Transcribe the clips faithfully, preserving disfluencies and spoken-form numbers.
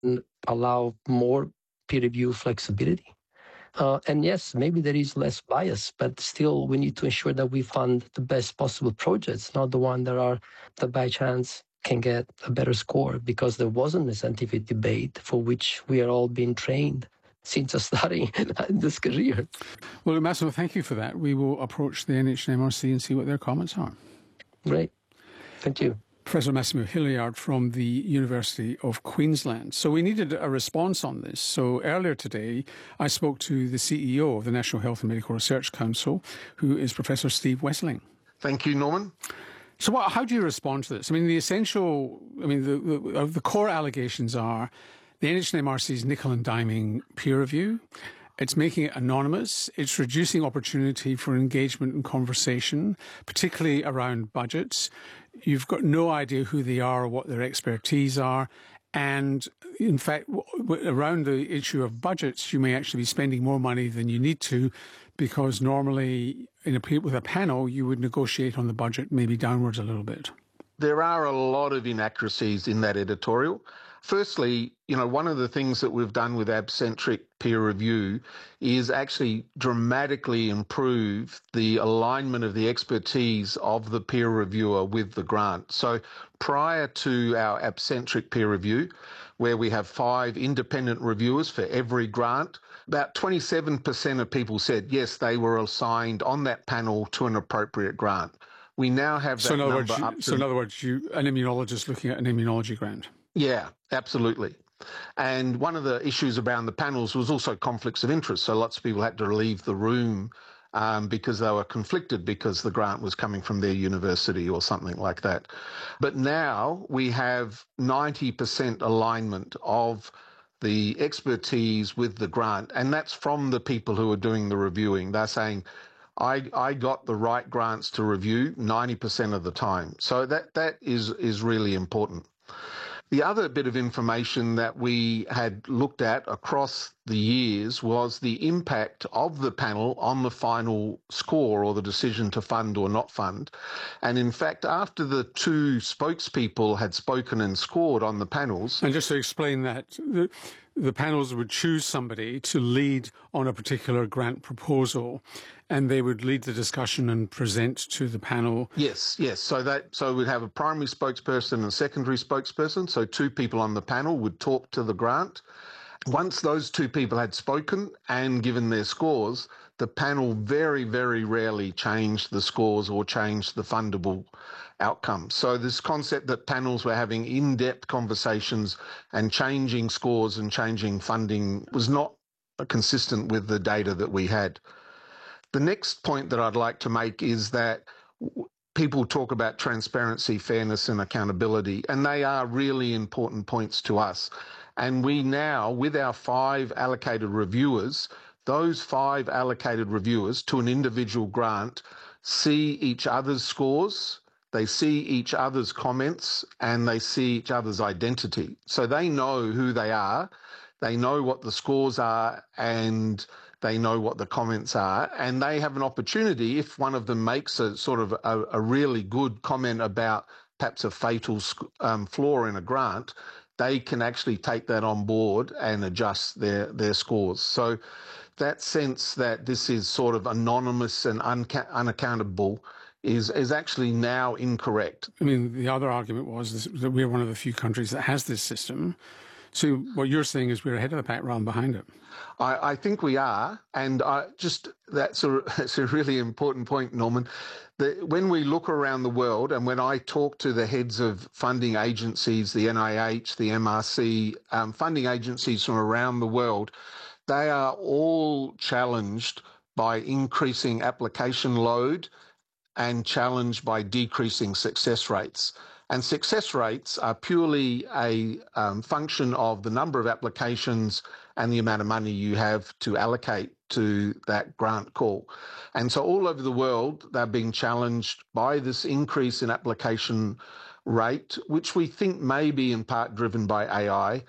allow more peer review flexibility. Uh, and yes, maybe there is less bias, but still we need to ensure that we fund the best possible projects, not the one that are that by chance can get a better score because there wasn't a scientific debate for which we are all being trained since starting this career. Well, Massimo, thank you for that. We will approach the N H M R C and see what their comments are. Great. Thank you. Professor Massimo Hilliard from the University of Queensland. So we needed a response on this. So earlier today, I spoke to the C E O of the National Health and Medical Research Council, who is Professor Steve Wesseling. Thank you, Norman. So what, how do you respond to this? I mean, the essential, I mean, the, the, the core allegations are the N H M R C's nickel and diming peer review. It's making it anonymous. It's reducing opportunity for engagement and conversation, particularly around budgets. You've got no idea who they are or what their expertise are. And in fact, around the issue of budgets, you may actually be spending more money than you need to, because normally in a, with a panel, you would negotiate on the budget maybe downwards a little bit. There are a lot of inaccuracies in that editorial. Firstly, you know, one of the things that we've done with AbCentric peer review is actually dramatically improve the alignment of the expertise of the peer reviewer with the grant. So prior to our AbCentric peer review, where we have five independent reviewers for every grant, about twenty-seven percent of people said, yes, they were assigned on that panel to an appropriate grant. We now have that so in other number words, you, up to... So in other words, you, an immunologist looking at an immunology grant. Yeah, absolutely. And one of the issues around the panels was also conflicts of interest. So lots of people had to leave the room um, because they were conflicted because the grant was coming from their university or something like that. But now we have ninety percent alignment of the expertise with the grant, and that's from the people who are doing the reviewing. They're saying, I, I got the right grants to review ninety percent of the time. So that that is, is really important. The other bit of information that we had looked at across the years was the impact of the panel on the final score or the decision to fund or not fund. And in fact, after the two spokespeople had spoken and scored on the panels... And just to explain that, the, the panels would choose somebody to lead on a particular grant proposal, and they would lead the discussion and present to the panel. Yes, yes. So that so we'd have a primary spokesperson and a secondary spokesperson. So two people on the panel would talk to the grant. Once those two people had spoken and given their scores, the panel very, very rarely changed the scores or changed the fundable outcome. So this concept that panels were having in-depth conversations and changing scores and changing funding was not consistent with the data that we had. The next point that I'd like to make is that people talk about transparency, fairness and accountability, and they are really important points to us. And we now, with our five allocated reviewers, those five allocated reviewers to an individual grant see each other's scores, they see each other's comments, and they see each other's identity. So they know who they are, they know what the scores are, and they know what the comments are, and they have an opportunity, if one of them makes a sort of a, a really good comment about perhaps a fatal um, flaw in a grant, they can actually take that on board and adjust their, their scores. So that sense that this is sort of anonymous and unca- unaccountable is, is actually now incorrect. I mean, the other argument was that we're one of the few countries that has this system. So what you're saying is we're ahead of the pack rather than behind it. I, I think we are, and I just that's a, that's a really important point, Norman. The, when we look around the world, and when I talk to the heads of funding agencies, the N I H, the M R C, um, funding agencies from around the world, they are all challenged by increasing application load and challenged by decreasing success rates. And success rates are purely a um, function of the number of applications and the amount of money you have to allocate to that grant call. And so all over the world, they're being challenged by this increase in application rate, which we think may be in part driven by A I.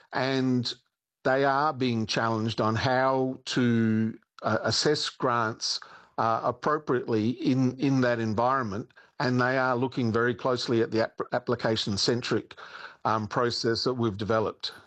And they are being challenged on how to uh, assess grants uh, appropriately in, in that environment. And they are looking very closely at the ap- application-centric um, process that we've developed.